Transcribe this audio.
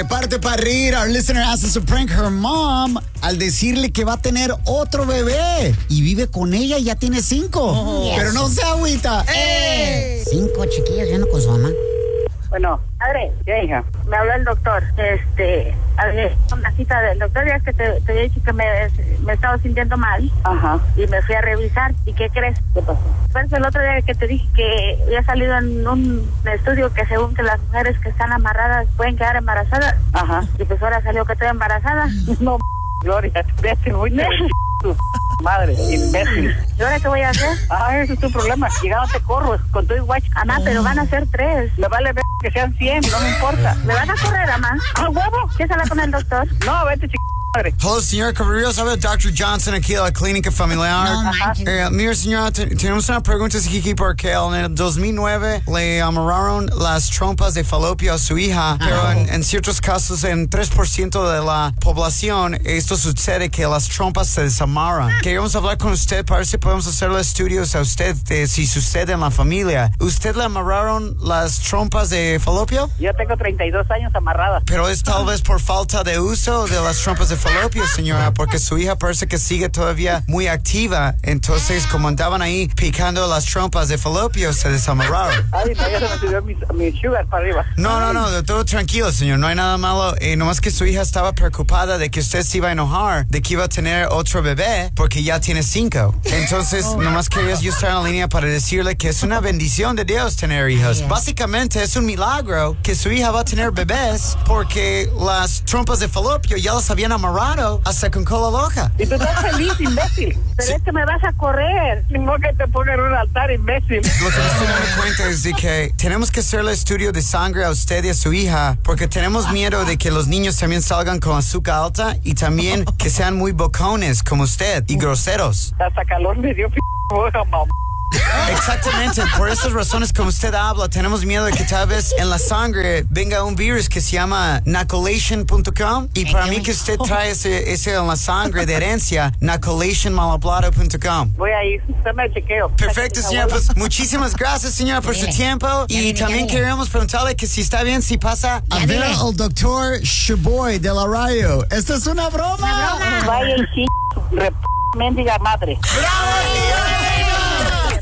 Prepárate para reír. Our listener asked us to prank her mom al decirle que va a tener otro bebé. Y vive con ella y ya tiene 5. Pero no se agüita. 5 chiquillos viendo con su mamá. Bueno, padre, ¿qué hija? Me habló el doctor. Hablé con la cita del doctor, ya es que te había dicho que me estaba sintiendo mal. Ajá. Y me fui a revisar. ¿Y qué crees? ¿Qué pasó? Pues el otro día que te dije que había salido en un estudio que según que las mujeres que están amarradas pueden quedar embarazadas. Ajá. Y pues ahora salió que estoy embarazada. No, Gloria, vete muy tu madre, imbécil. ¿Y ahora qué voy a hacer? Ese es tu problema. Llegado te corro con tu igual. Amá, pero van a ser 3. Me vale ver que sean 100, no me importa. ¿Me van a correr, amá? ¿A huevo? ¿Quieres hablar con el doctor? No, vete, madre. Hello, señora Caballeros. Habla Dr. Johnson aquí de la Clínica Familiar. Mira, señora, tenemos una pregunta aquí porque en el 2009 le amarraron las trompas de falopio a su hija, pero en ciertos casos, en 3% de la población, esto sucede que las trompas se desamarran. Queremos hablar con usted para ver si podemos hacerle estudios a usted de si sucede en la familia. ¿Usted le amarraron las trompas de falopio? Yo tengo 32 años amarradas. Pero es tal vez por falta de uso de las trompas de falopio, señora, porque su hija parece que sigue todavía muy activa. Entonces, como andaban ahí picando las trompas de falopio, se desamarraron. Ay, no, ya se me subió mi sugar para arriba. No, todo tranquilo, señor, no hay nada malo. Nomás que su hija estaba preocupada de que usted se iba a enojar, de que iba a tener otro bebé, porque ya tiene 5. Entonces, nomás quería yo estar en la línea para decirle que es una bendición de Dios tener hijos. Básicamente, es un milagro que su hija va a tener bebés, porque las trompas de falopio ya las habían amarrado hasta con cola loca. Y tú estás feliz, imbécil. Pero es que me vas a correr. No que te pongan un altar, imbécil. Lo que me estoy dando cuenta es de que tenemos que hacerle estudio de sangre a usted y a su hija, porque tenemos miedo de que los niños también salgan con azúcar alta y también que sean muy bocones como usted y groseros. Hasta calor me dio mamá. Exactamente, por esas razones como usted habla, tenemos miedo de que tal vez en la sangre venga un virus que se llama nacolation.com y para mí que usted trae ese en la sangre de herencia, nacolationmalhablado.com. Voy a ir, me chequeo. Perfecto, señora, pues muchísimas gracias, señora, por su tiempo y también queríamos preguntarle que si está bien, si pasa a ver al doctor Shaboy de la radio. ¡Esta es una broma! Vaya y mendiga madre. ¡Bravo, señora!